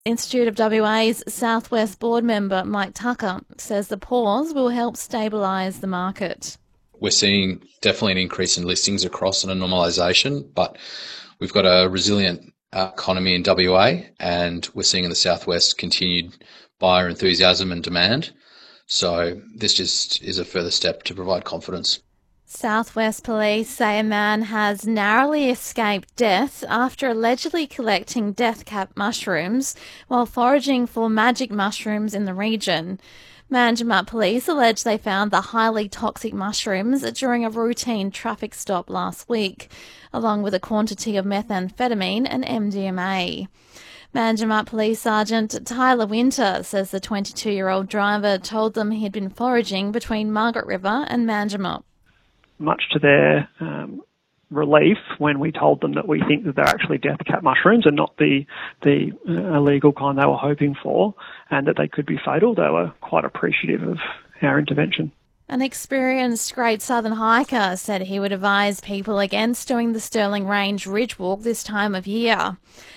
Institute of WA's Southwest board member Mike Tucker says the pause will help stabilise the market. We're seeing definitely an increase in listings across and a normalisation, but we've got a resilient economy in WA, and we're seeing in the Southwest continued buyer enthusiasm and demand. So this just is a further step to provide confidence. Southwest Police say a man has narrowly escaped death after allegedly collecting death cap mushrooms while foraging for magic mushrooms in the region. Manjimup Police allege they found the highly toxic mushrooms during a routine traffic stop last week, along with a quantity of methamphetamine and MDMA. Manjimup Police Sergeant Tyler Winter says the 22-year-old driver told them he'd been foraging between Margaret River and Manjimup. Much to their relief, when we told them that we think that they're actually death cap mushrooms and not the illegal kind they were hoping for, and that they could be fatal, they were quite appreciative of our intervention. An experienced Great Southern hiker said he would advise people against doing the Stirling Range Ridge Walk this time of year.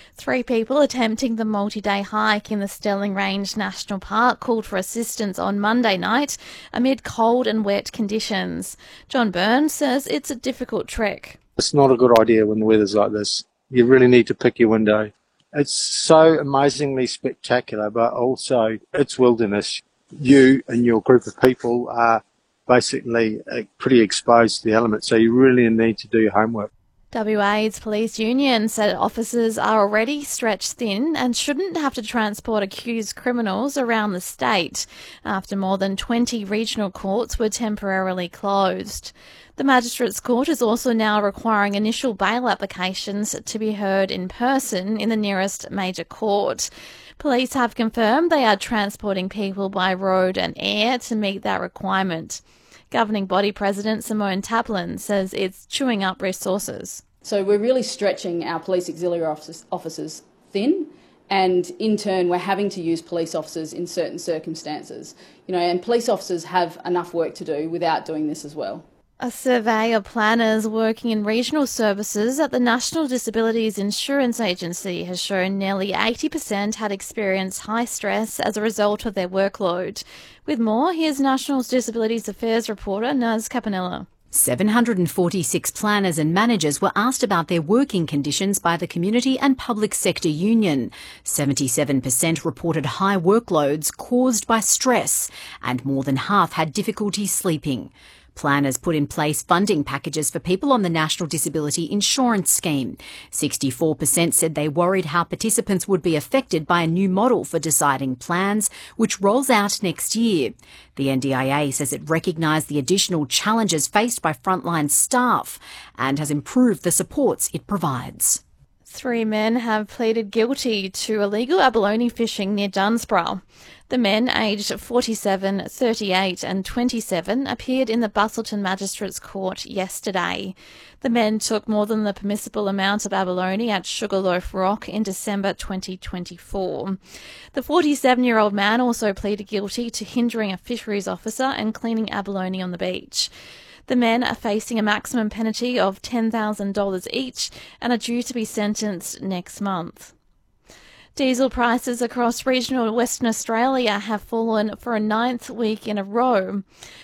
3 people attempting the multi-day hike in the Stirling Range National Park called for assistance on Monday night amid cold and wet conditions. John Burns says it's a difficult trek. It's not a good idea when the weather's like this. You really need to pick your window. It's so amazingly spectacular, but also it's wilderness. You and your group of people are basically pretty exposed to the elements, so you really need to do your homework. WA's police union said officers are already stretched thin and shouldn't have to transport accused criminals around the state after more than 20 regional courts were temporarily closed. The Magistrates Court is also now requiring initial bail applications to be heard in person in the nearest major court. Police have confirmed they are transporting people by road and air to meet that requirement. Governing body president Simone Taplin says it's chewing up resources. So we're really stretching our police auxiliary officers thin, and in turn we're having to use police officers in certain circumstances. And police officers have enough work to do without doing this as well. A survey of planners working in regional services at the National Disabilities Insurance Agency has shown nearly 80% had experienced high stress as a result of their workload. With more, here's National Disabilities Affairs reporter Naz Capanella. 746 planners and managers were asked about their working conditions by the Community and Public Sector Union. 77% reported high workloads caused by stress, and more than half had difficulty sleeping. Planners put in place funding packages for people on the National Disability Insurance Scheme. 64% said they worried how participants would be affected by a new model for deciding plans, which rolls out next year. The NDIA says it recognised the additional challenges faced by frontline staff and has improved the supports it provides. 3 men have pleaded guilty to illegal abalone fishing near Dunsborough. The men, aged 47, 38 and 27, appeared in the Busselton Magistrates Court yesterday. The men took more than the permissible amount of abalone at Sugarloaf Rock in December 2024. The 47-year-old man also pleaded guilty to hindering a fisheries officer and cleaning abalone on the beach. The men are facing a maximum penalty of $10,000 each and are due to be sentenced next month. Diesel prices across regional Western Australia have fallen for a 9th week in a row.